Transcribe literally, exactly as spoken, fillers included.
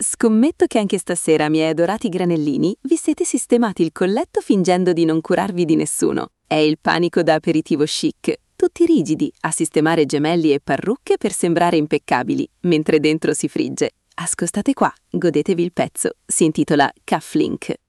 Scommetto che anche stasera, miei adorati granellini, vi siete sistemati il colletto fingendo di non curarvi di nessuno. È il panico da aperitivo chic, tutti rigidi, a sistemare gemelli e parrucche per sembrare impeccabili, mentre dentro si frigge. Ascoltate qua, godetevi il pezzo, si intitola Cufflink.